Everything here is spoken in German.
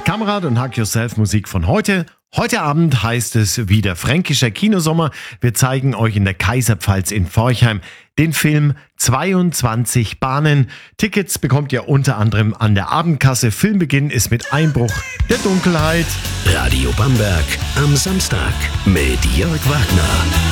Kamerad und Hack Yourself Musik von heute. Heute Abend heißt es wieder fränkischer Kinosommer. Wir zeigen euch in der Kaiserpfalz in Forchheim den Film 22 Bahnen. Tickets bekommt ihr unter anderem an der Abendkasse. Filmbeginn ist mit Einbruch der Dunkelheit. Radio Bamberg am Samstag mit Jörg Wagner.